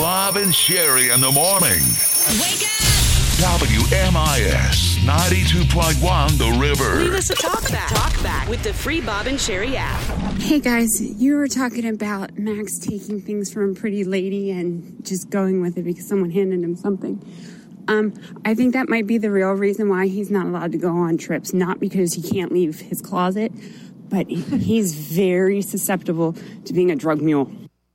Bob and Sherry in the morning. Wake up! WMIS 92.1 The River. Leave us a talk back. Talk back with the free Bob and Sherry app. Hey guys, you were talking about Max taking things from a pretty lady and just going with it because someone handed him something. I think that might be the real reason why he's not allowed to go on trips. Not because he can't leave his closet, but he's very susceptible to being a drug mule.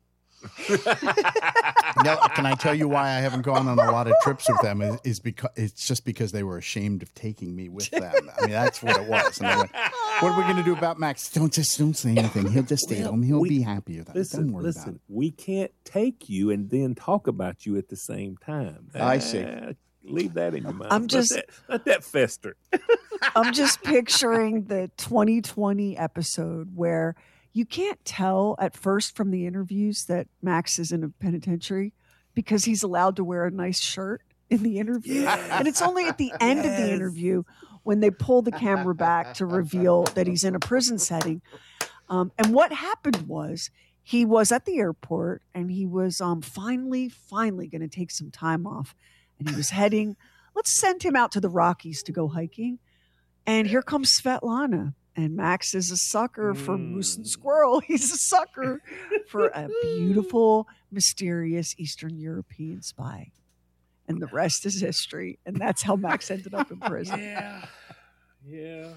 Can I tell you why I haven't gone on a lot of trips with them? Is because it's just because they were ashamed of taking me with them. I mean, that's what it was. And they went, "What are we going to do about Max? Don't say anything. He'll just stay at home. He'll be happy with that. Don't worry about it." We can't take you and then talk about you at the same time. I see. Leave that in your mind. Let that fester. I'm just picturing the 2020 episode where you can't tell at first from the interviews that Max is in a penitentiary because he's allowed to wear a nice shirt in the interview. Yes. And it's only at the end of the interview when they pull the camera back to reveal that he's in a prison setting. And what happened was he was at the airport and he was finally going to take some time off. And he was heading, let's send him out to the Rockies to go hiking. And here comes Svetlana. And Max is a sucker for moose and squirrel. He's a sucker for a beautiful, mysterious Eastern European spy. And the rest is history. And that's how Max ended up in prison. Yeah.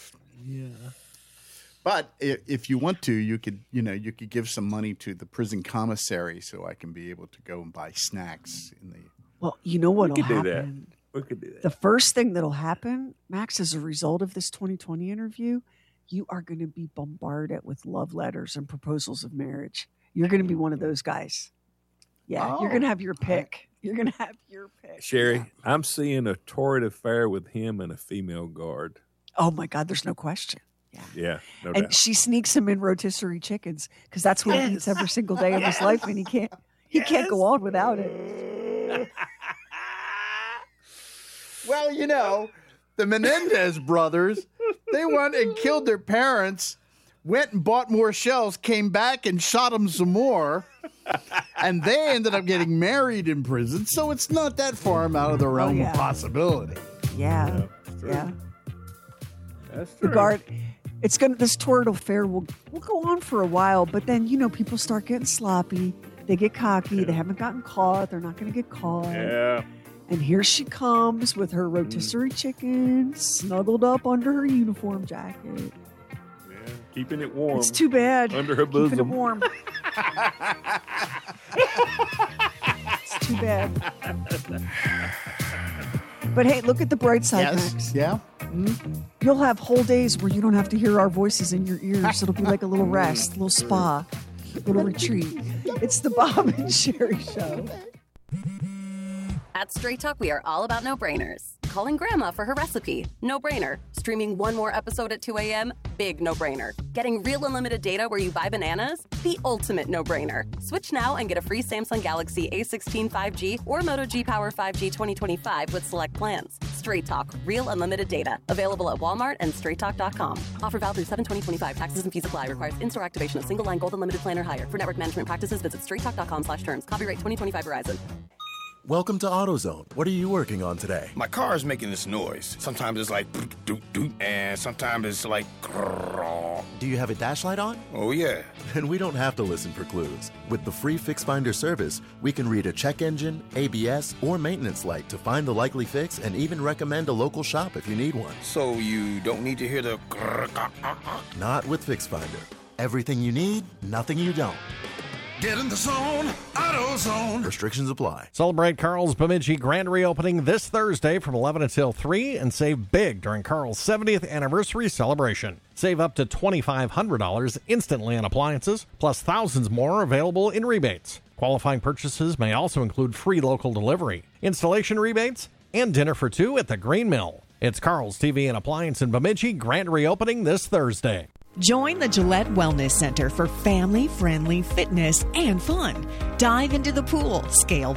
But if you want to, you could give some money to the prison commissary so I can be able to go and buy snacks in the. Well, you know what will happen? We could do that. The first thing that'll happen, Max, as a result of this 2020 interview, you are going to be bombarded with love letters and proposals of marriage. You're going to be one of those guys. Yeah, you're going to have your pick. You're going to have your pick. Sherry, I'm seeing a torrid affair with him and a female guard. Oh, my God, there's no question. Yeah, no and doubt. she sneaks him in rotisserie chickens because that's what he eats every single day of his life, and he can't go on without it. Well, the Menendez brothers, they went and killed their parents, went and bought more shells, came back and shot them some more, and they ended up getting married in prison. So it's not that far out of the realm of possibility. Yeah. That's true. The guard, this torrid affair will go on for a while, but then people start getting sloppy. They get cocky. They haven't gotten caught. They're not going to get caught. Yeah. And here she comes with her rotisserie chicken snuggled up under her uniform jacket. Yeah, keeping it warm. It's too bad. Under her bosom. Keeping it warm. It's too bad. But hey, look at the bright side, Max. Yeah. You'll have whole days where you don't have to hear our voices in your ears. It'll be like a little rest, a little spa, a little retreat. It's the Bob and Sherry Show. At Straight Talk, we are all about no-brainers. Calling Grandma for her recipe, no-brainer. Streaming one more episode at 2 a.m., big no-brainer. Getting real unlimited data where you buy bananas, the ultimate no-brainer. Switch now and get a free Samsung Galaxy A16 5G or Moto G Power 5G 2025 with select plans. Straight Talk, real unlimited data. Available at Walmart and straighttalk.com. Offer valid through 7/20/25. Taxes and fees apply. Requires in-store activation of single line gold unlimited plan or higher. For network management practices, visit straighttalk.com/terms. Copyright 2025 Verizon. Welcome to AutoZone. What are you working on today? My car is making this noise. Sometimes it's like doot doot, and sometimes it's like grrr. Do you have a dash light on? Oh yeah. Then we don't have to listen for clues. With the free Fix Finder service, we can read a check engine, ABS, or maintenance light to find the likely fix and even recommend a local shop if you need one. So you don't need to hear the grrr. Not with Fix Finder. Everything you need, nothing you don't. Get in the zone, AutoZone. Restrictions apply. Celebrate Carl's Bemidji grand reopening this Thursday from 11 until 3 and save big during Carl's 70th anniversary celebration. Save up to $2,500 instantly on appliances, plus thousands more available in rebates. Qualifying purchases may also include free local delivery, installation rebates, and dinner for two at the Green Mill. It's Carl's TV and Appliance in Bemidji grand reopening this Thursday. Join the Gillette Wellness Center for family-friendly fitness and fun. Dive into the pool, scale the